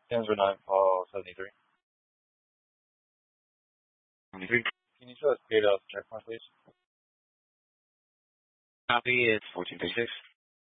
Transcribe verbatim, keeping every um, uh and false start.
Denver nine, call seventy-three. seventy-three. Can you show us paid off check mark, please? Copy, it's fourteen thirty-six.